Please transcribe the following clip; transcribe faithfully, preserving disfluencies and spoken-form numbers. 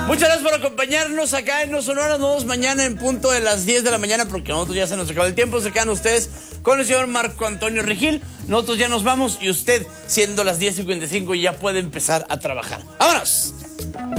Muchas gracias por acompañarnos acá en No Sonora. Nos vemos mañana en punto de las diez de la mañana, porque a nosotros ya se nos acaba el tiempo. Se quedan ustedes con el señor Marco Antonio Regil. Nosotros ya nos vamos y usted, siendo las diez cincuenta y cinco, ya puede empezar a trabajar. ¡Vámonos!